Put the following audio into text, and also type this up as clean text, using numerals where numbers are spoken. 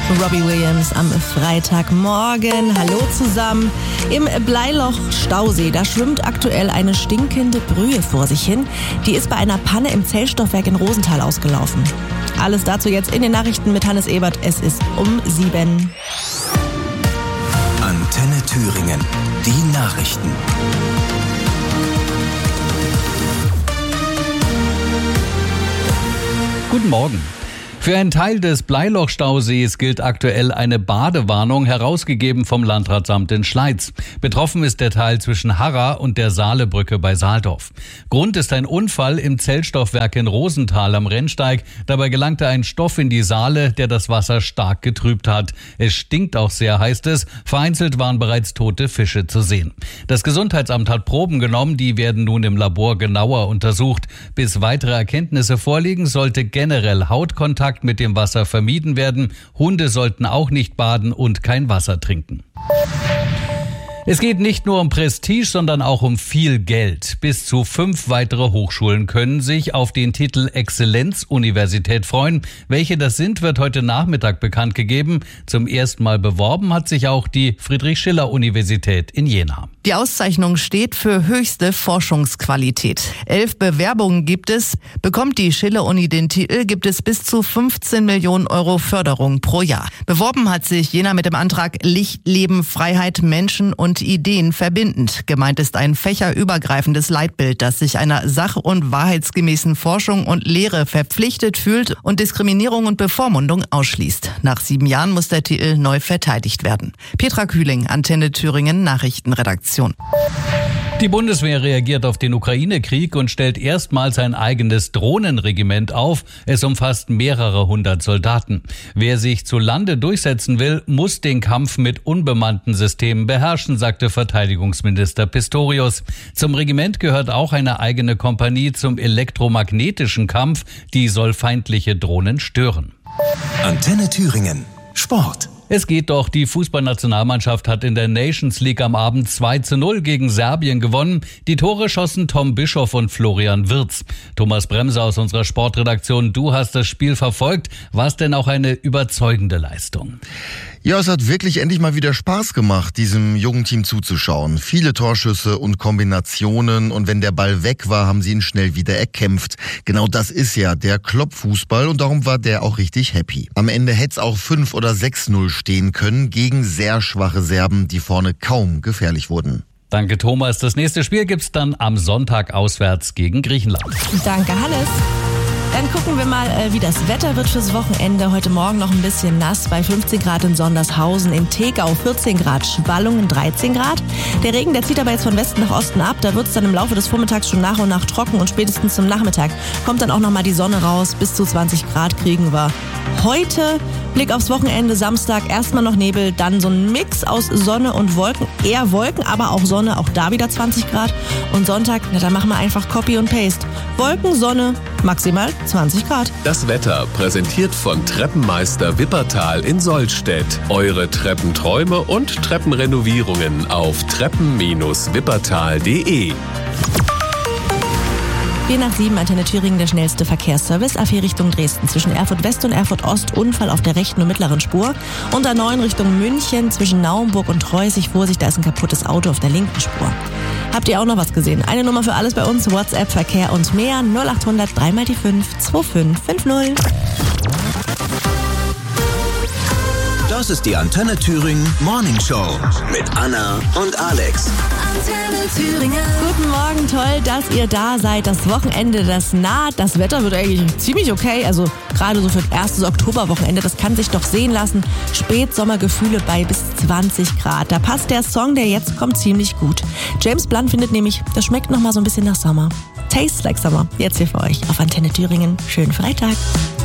Robbie Williams am Freitagmorgen. Hallo zusammen. Im Bleiloch-Stausee, da schwimmt aktuell eine stinkende Brühe vor sich hin. Die ist bei einer Panne im Zellstoffwerk in Rosenthal ausgelaufen. Alles dazu jetzt in den Nachrichten mit Hannes Ebert. Es ist um 7. Antenne Thüringen. Die Nachrichten. Guten Morgen. Für einen Teil des Bleiloch-Stausees gilt aktuell eine Badewarnung, herausgegeben vom Landratsamt in Schleiz. Betroffen ist der Teil zwischen Harra und der Saalebrücke bei Saaldorf. Grund ist ein Unfall im Zellstoffwerk in Rosenthal am Rennsteig. Dabei gelangte ein Stoff in die Saale, der das Wasser stark getrübt hat. Es stinkt auch sehr, heißt es. Vereinzelt waren bereits tote Fische zu sehen. Das Gesundheitsamt hat Proben genommen, die werden nun im Labor genauer untersucht. Bis weitere Erkenntnisse vorliegen, sollte generell Hautkontakt mit dem Wasser vermieden werden. Hunde sollten auch nicht baden und kein Wasser trinken. Es geht nicht nur um Prestige, sondern auch um viel Geld. Bis zu 5 weitere Hochschulen können sich auf den Titel Exzellenzuniversität freuen. Welche das sind, wird heute Nachmittag bekannt gegeben. Zum ersten Mal beworben hat sich auch die Friedrich-Schiller-Universität in Jena. Die Auszeichnung steht für höchste Forschungsqualität. 11 Bewerbungen gibt es. Bekommt die Schiller-Uni den Titel, gibt es bis zu 15 Millionen Euro Förderung pro Jahr. Beworben hat sich Jena mit dem Antrag Licht, Leben, Freiheit, Menschen und Ideen verbindend. Gemeint ist ein fächerübergreifendes Leitbild, das sich einer sach- und wahrheitsgemäßen Forschung und Lehre verpflichtet fühlt und Diskriminierung und Bevormundung ausschließt. Nach 7 Jahren muss der Titel neu verteidigt werden. Petra Kühling, Antenne Thüringen, Nachrichtenredaktion. Die Bundeswehr reagiert auf den Ukraine-Krieg und stellt erstmals ein eigenes Drohnenregiment auf. Es umfasst mehrere 100 Soldaten. Wer sich zu Lande durchsetzen will, muss den Kampf mit unbemannten Systemen beherrschen, sagte Verteidigungsminister Pistorius. Zum Regiment gehört auch eine eigene Kompanie zum elektromagnetischen Kampf. Die soll feindliche Drohnen stören. Antenne Thüringen. Sport. Es geht doch, die Fußballnationalmannschaft hat in der Nations League am Abend 2:0 gegen Serbien gewonnen. Die Tore schossen Tom Bischoff und Florian Wirtz. Thomas Bremser aus unserer Sportredaktion, du hast das Spiel verfolgt. War es denn auch eine überzeugende Leistung? Ja, es hat wirklich endlich mal wieder Spaß gemacht, diesem jungen Team zuzuschauen. Viele Torschüsse und Kombinationen, und wenn der Ball weg war, haben sie ihn schnell wieder erkämpft. Genau das ist ja der Klopp-Fußball, und darum war der auch richtig happy. Am Ende hätte es auch 5 oder 6:0 stehen können gegen sehr schwache Serben, die vorne kaum gefährlich wurden. Danke, Thomas. Das nächste Spiel gibt's dann am Sonntag auswärts gegen Griechenland. Danke, Hannes. Dann gucken wir mal, wie das Wetter wird fürs Wochenende. Heute Morgen noch ein bisschen nass bei 15 Grad in Sondershausen, in Tegau 14 Grad, Schwallungen 13 Grad. Der Regen, der zieht aber jetzt von Westen nach Osten ab. Da wird es dann im Laufe des Vormittags schon nach und nach trocken, und spätestens zum Nachmittag kommt dann auch nochmal die Sonne raus. Bis zu 20 Grad kriegen wir heute. Blick aufs Wochenende, Samstag erstmal noch Nebel, dann so ein Mix aus Sonne und Wolken. Eher Wolken, aber auch Sonne, auch da wieder 20 Grad. Und Sonntag, da machen wir einfach Copy und Paste. Wolken, Sonne, maximal 20 Grad. Das Wetter präsentiert von Treppenmeister Wippertal in Sollstedt. Eure Treppenträume und Treppenrenovierungen auf treppen-wippertal.de. 4 nach 7, Antenne Thüringen, der schnellste Verkehrsservice. A4 Richtung Dresden zwischen Erfurt West und Erfurt Ost, Unfall auf der rechten und mittleren Spur. Und A9 Richtung München zwischen Naumburg und Treusig, Vorsicht, da ist ein kaputtes Auto auf der linken Spur. Habt ihr auch noch was gesehen? Eine Nummer für alles bei uns, WhatsApp, Verkehr und mehr, 0800 3 mal die 5 2550. Das ist die Antenne Thüringen Morning Show mit Anna und Alex. Antenne Thüringen. Guten Morgen, toll, dass ihr da seid. Das Wochenende, das naht. Das Wetter wird eigentlich ziemlich okay. Also gerade so für das erste Oktoberwochenende, das kann sich doch sehen lassen. Spätsommergefühle bei bis 20 Grad. Da passt der Song, der jetzt kommt, ziemlich gut. James Blunt findet nämlich, das schmeckt noch mal so ein bisschen nach Sommer. Tastes like Summer. Jetzt hier für euch auf Antenne Thüringen. Schönen Freitag.